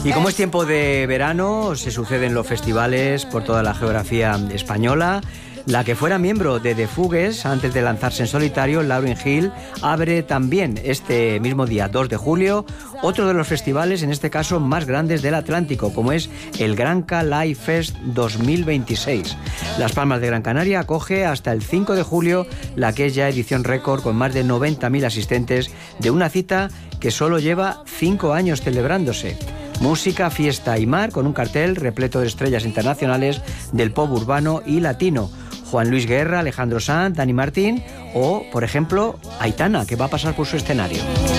Y como es tiempo de verano, se suceden los festivales por toda la geografía española. La que fuera miembro de The Fugees antes de lanzarse en solitario, Lauryn Hill, abre también este mismo día, 2 de julio, otro de los festivales, en este caso más grandes del Atlántico, como es el Granca Live Fest 2026. Las Palmas de Gran Canaria acoge hasta el 5 de julio la que es ya edición récord, con más de 90.000 asistentes, de una cita que solo lleva 5 años celebrándose. Música, fiesta y mar, con un cartel repleto de estrellas internacionales del pop urbano y latino. Juan Luis Guerra, Alejandro Sanz, Dani Martín o, por ejemplo, Aitana, que va a pasar por su escenario.